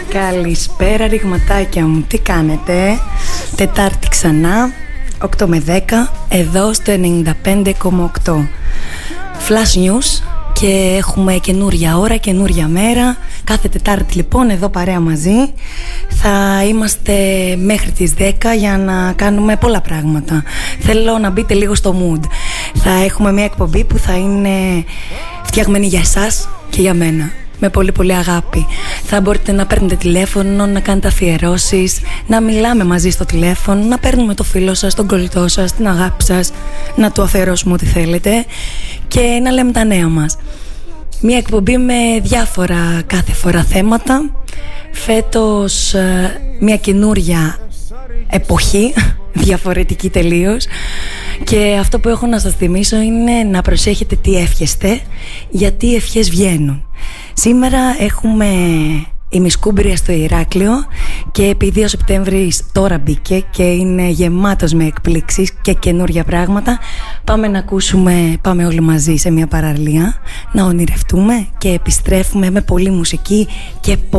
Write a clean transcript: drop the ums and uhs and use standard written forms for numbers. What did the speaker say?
Καλησπέρα ρηγματάκια μου, τι κάνετε? Τετάρτη ξανά, 8 με 10, εδώ στο 95,8 Flash News. Και έχουμε καινούρια ώρα, καινούρια μέρα. Κάθε Τετάρτη λοιπόν εδώ παρέα μαζί. Θα είμαστε μέχρι τις 10 για να κάνουμε πολλά πράγματα. Θέλω να μπείτε λίγο στο mood. Θα έχουμε μια εκπομπή που θα είναι φτιαγμένη για εσάς και για μένα, με πολύ πολύ αγάπη. Θα μπορείτε να παίρνετε τηλέφωνο, να κάνετε αφιερώσεις, να μιλάμε μαζί στο τηλέφωνο, να παίρνουμε το φίλο σας, τον κολλητό σας, την αγάπη σας, να του αφιερώσουμε ό,τι θέλετε και να λέμε τα νέα μας. Μια εκπομπή με διάφορα κάθε φορά θέματα. Φέτος μια καινούρια εποχή, διαφορετική τελείως. Και αυτό που έχω να σας θυμίσω είναι να προσέχετε τι εύχεστε, γιατί οι ευχές βγαίνουν. Σήμερα έχουμε ημισκούμπρια στο Ηράκλειο και επειδή ο Σεπτέμβρης τώρα μπήκε και είναι γεμάτος με εκπλήξεις και καινούρια πράγματα, πάμε να ακούσουμε, πάμε όλοι μαζί σε μια παραλία, να ονειρευτούμε και επιστρέφουμε με πολλή μουσική και